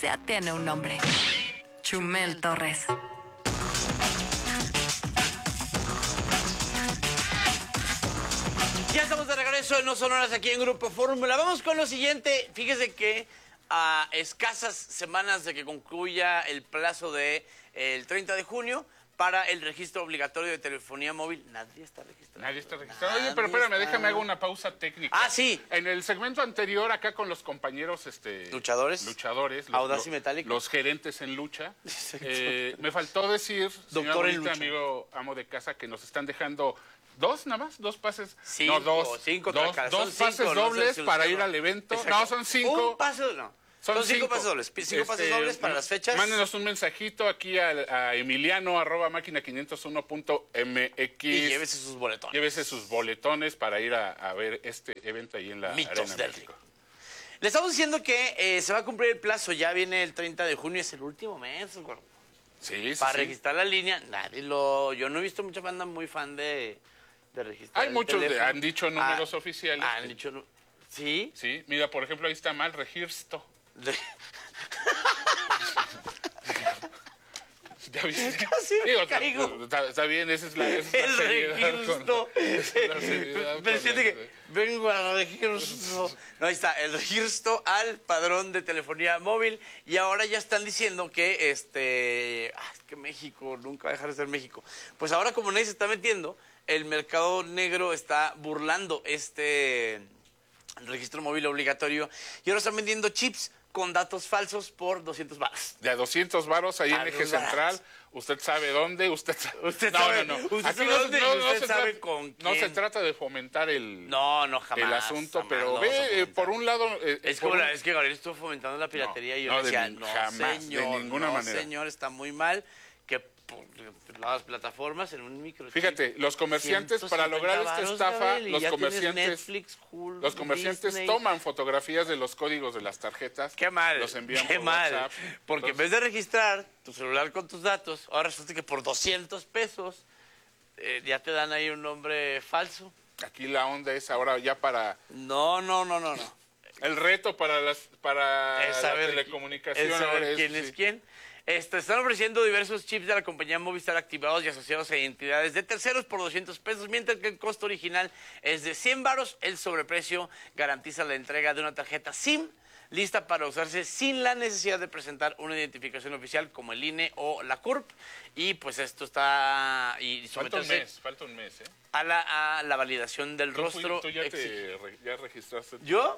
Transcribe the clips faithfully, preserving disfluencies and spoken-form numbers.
ya tiene un nombre. Chumel Torres. Ya estamos de regreso en No Sonoras aquí en Grupo Fórmula. Vamos con lo siguiente. Fíjese que a escasas semanas de que concluya el plazo de el treinta de junio para el registro obligatorio de telefonía móvil, nadie está registrado. Nadie está registrado. Oye, pero espérame, está... déjame hago una pausa técnica. Ah, sí. En el segmento anterior, acá con los compañeros este, luchadores, luchadores, los, Audaz y Metálico, los gerentes en lucha, eh, me faltó decir, doctor señor amigo amo de casa, que nos están dejando dos nada más, dos pases, cinco, no dos, cinco dos, dos pases cinco, dobles no para ir al evento. Exacto. No, son cinco. Un pase, no. Son, son cinco, cinco pases dobles. Cinco este, pases dobles para las fechas. Mándenos un mensajito aquí a, a Emiliano arroba máquina quinientos uno punto m x. Y llévese sus boletones. Llévese sus boletones para ir a, a ver este evento ahí en la Mitos Arena del México. Le estamos diciendo que eh, se va a cumplir el plazo. Ya viene el treinta de junio, es el último mes. Güey. Sí, sí, para sí. registrar la línea, nadie lo... Yo no he visto mucha banda muy fan de, de registrar. Hay muchos, de, han dicho números ah, oficiales. Han dicho... ¿Sí? Sí, mira, por ejemplo, ahí está mal, registro. De... ¿Ya viste? Casi me Digo, caigo. Está, está bien, esa es la, esa es el la seriedad. registro. Con, la seriedad Me siente la... que vengo al registro. No, ahí está, el registro al padrón de telefonía móvil. Y ahora ya están diciendo que este... Ah, es que México nunca va a dejar de ser México. Pues ahora como nadie se está metiendo, el mercado negro está burlando este registro móvil obligatorio. Y ahora están vendiendo chips con datos falsos por doscientos varos. De a doscientos varos ahí en Eje Central. Usted sabe dónde, usted sabe... Usted no, sabe, no, no. Usted Aquí sabe no, dónde, no, usted no se sabe trata, con quién. No se trata de fomentar el... No, no, jamás. El asunto, jamás pero ve, eh, por un lado... Eh, es, por como un... la, es que Gabriel estuvo fomentando la piratería no, y yo no, decía, de, no, jamás, señor, de ninguna no, manera. señor, está muy mal que por las plataformas en un micro. Fíjate, los comerciantes para lograr esta estafa, los comerciantes, Netflix, Hulu, los comerciantes Disney. toman fotografías de los códigos de las tarjetas. Qué mal, los envían qué por mal, WhatsApp. porque Entonces, en vez de registrar tu celular con tus datos, ahora resulta que por doscientos pesos eh, ya te dan ahí un nombre falso. Aquí la onda es ahora ya para... No, no, no, no, no. El reto para las para es saber, la telecomunicación. Es saber es, quién sí. es quién. Este, están ofreciendo diversos chips de la compañía Movistar activados y asociados a entidades de terceros por doscientos pesos, mientras que el costo original es de cien varos. El sobreprecio garantiza la entrega de una tarjeta SIM lista para usarse sin la necesidad de presentar una identificación oficial como el I N E o la C U R P. Y pues esto está... Y falta un mes, falta un mes, ¿eh? A la, a la validación del ¿Tú, rostro. ¿Tú ya te ya registraste? ¿Yo?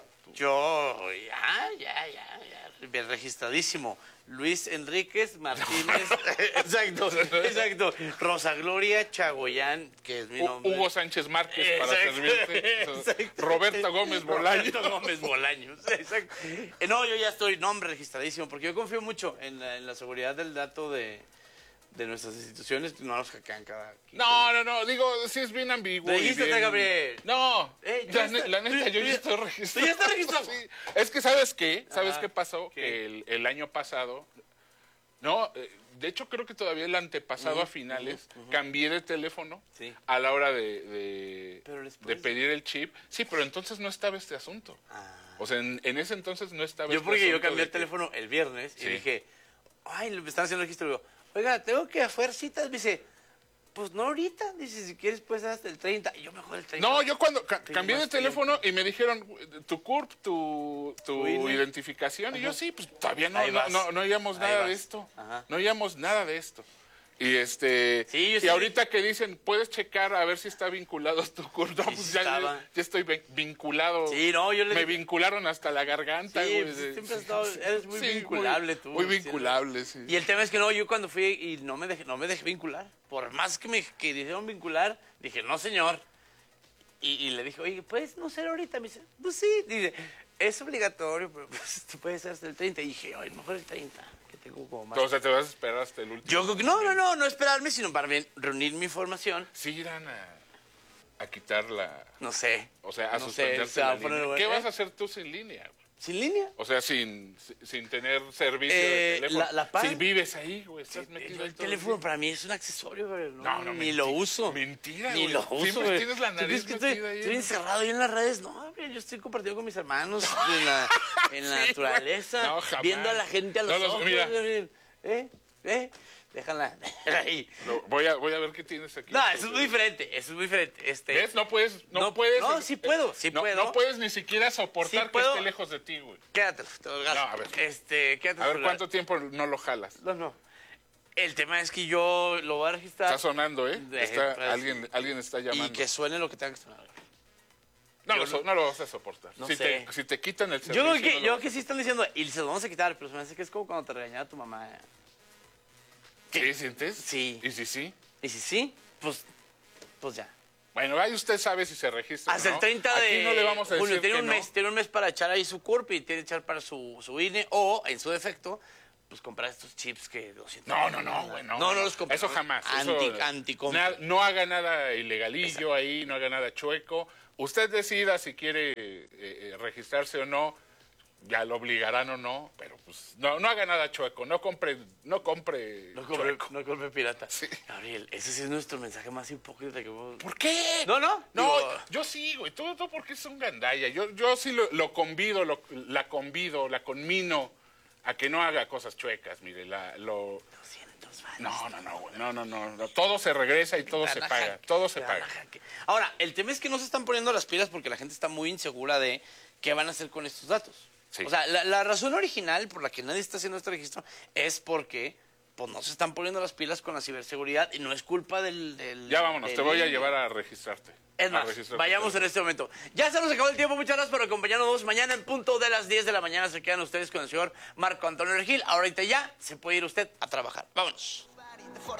Yo, ya, ya, ya, ya, bien registradísimo. Luis Enríquez Martínez, exacto, exacto. Rosa Gloria Chagoyán, que es mi nombre. Hugo Sánchez Márquez, exacto, para servirte. Exacto. Roberto Gómez Bolaños. Roberto Gómez Bolaños, exacto. No, yo ya estoy nombre registradísimo, porque yo confío mucho en la, en la seguridad del dato de... de nuestras instituciones, no nos hackean cada... No, no, no, digo, sí es bien ambiguo. Regístrate, bien... Gabriel. No, eh, la, está, la neta, tú, yo tú, ya estoy registrado. ¿Tú ya estás registrado? Sí. Es que, ¿sabes qué? ¿Sabes Ajá. qué pasó? ¿Qué? Que el, el año pasado, no, de hecho creo que todavía el antepasado uh-huh, a finales, uh-huh, uh-huh. cambié de teléfono sí. a la hora de, de, después... de pedir el chip. Sí, pero entonces no estaba este asunto. Ah. O sea, en, en ese entonces no estaba yo este porque asunto. Yo cambié el que... teléfono el viernes sí. y dije, ay, me están haciendo el registro. Y digo, oiga, tengo que hacer citas. Me dice, pues no ahorita. Dice, si quieres, pues hasta el treinta. Y yo mejor el treinta. No, yo cuando ca cambié de teléfono tiempo. Y me dijeron, tu C U R P, tu, tu identificación. Ajá. Y yo, sí, pues todavía no, no, no, no oíamos nada de esto. Ajá. No oíamos nada de esto. Y este sí, yo y sí. ahorita que dicen, puedes checar a ver si está vinculado tu C U R P. No, pues ya, ya, ya estoy vinculado. Sí, no, yo le... Me vincularon hasta la garganta. Sí, güey. Pues siempre has estado, eres muy sí, vinculable muy, tú. Muy vinculable, sí. Y el tema es que no, yo cuando fui y no me dejé, no me dejé vincular. Por más que me que dijeron vincular, dije, no señor. Y, y le dije, oye, ¿puedes no ser ahorita? Me dice, pues sí. Dice, es obligatorio, pero pues, tú puedes ser hasta el treinta. Y dije, oye, mejor el treinta. Como más... O sea, te vas a esperar hasta el último. Yo creo que no, no, no, no esperarme, sino para bien, reunir mi información. Sí irán a, a quitar la... No sé. O sea, a no suspenderte sé, la poner... línea. ¿Qué vas a hacer tú sin línea? ¿Sin línea? O sea, sin, sin tener servicio eh, de teléfono. La, la si vives ahí, güey, estás sí, metido el, el teléfono día. Para mí es un accesorio, güey. No, no, no ni lo uso. Mentira, Ni güey. lo uso, Siempre güey. tienes la nariz que metida estoy, ahí. Estoy encerrado yo en las redes. No, miren, yo estoy compartiendo con mis hermanos en la, en la sí, naturaleza, no, viendo a la gente a los, no, los ojos. Mira. ¿Eh? ¿Eh? Déjala, déjala ahí. No, voy, a, voy a ver qué tienes aquí. No, eso es muy diferente, eso es muy diferente. Este, ¿Ves? No puedes, no, no puedes. No, sí puedo, sí no, puedo. No puedes ni siquiera soportar sí que esté lejos de ti, güey. Quédatelo, te lo gasto. No, a ver. Este, quédatelo. A ver, ¿cuánto tiempo no lo jalas? No, no. El tema es que yo lo voy a registrar. Está sonando, ¿eh? De, está, pues, alguien, alguien está llamando. Y que suene lo que tenga que sonar. No, lo, no, no lo vas a soportar. No si, sé. te, si te quitan el servicio... Yo creo que, no yo lo... que sí están diciendo, y se los vamos a quitar, pero se me hace que es como cuando te regañaba tu mamá. ¿Sí sientes? Sí. ¿Y si sí? ¿Y si sí? Pues, pues ya. Bueno, ahí usted sabe si se registra. Hasta ¿no? el treinta de Aquí no le vamos a junio. decir Tiene que un no. mes, tiene un mes para echar ahí su C U R P y tiene que echar para su, su I N E o, en su defecto, pues comprar estos chips que doscientos. No, no, no, güey, no. No, no los compras. Eso jamás. Anti, eso, anti na, no haga nada ilegalillo Exacto. ahí, no haga nada chueco. Usted decida si quiere eh, eh, registrarse o no. Ya lo obligarán o no, pero pues no, no haga nada chueco, no compre, no compre, no compre, chueco. No compre pirata. Sí. Gabriel, ese sí es nuestro mensaje más hipócrita que vos. ¿Por qué? No, no. No, Digo... yo sí, güey, tú, tú porque es un gandalla. Yo, yo sí lo, lo convido, lo, la convido, la conmino a que no haga cosas chuecas, mire, la, lo... doscientos fans. No, no, no, güey, no, no, no, no, todo se regresa y todo se paga, todo se paga. Ahora, el tema es que no se están poniendo las pilas porque la gente está muy insegura de qué van a hacer con estos datos. Sí. O sea, la, la razón original por la que nadie está haciendo este registro es porque pues, no se están poniendo las pilas con la ciberseguridad y no es culpa del... del ya vámonos, del... te voy a llevar a registrarte. Es más, vayamos en este momento. Ya se nos acabó el tiempo, muchas gracias por acompañarnos. Mañana en punto de las diez de la mañana se quedan ustedes con el señor Marco Antonio Regil. Ahorita ya se puede ir usted a trabajar. Vámonos.